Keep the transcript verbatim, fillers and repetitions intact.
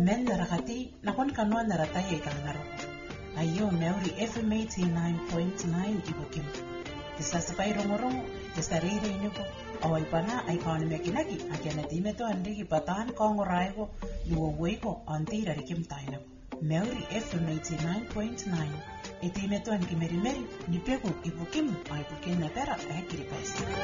men rakati nakon kanwa naratay kangaro. Ayo Maori F M eighty-nine point nine ibukim. Tisa sapay rongorong, tisa riri inuko. Away pa na ay kawan mekinagi. Agyan na timeto andi kipatahan kongoray ko. Luwaway ko anti rarikim tayo na. Maori F M eighty-nine point nine. Iti meto an kimerimeri. Nipeko ibukim ay bukin na pera ay kiripais.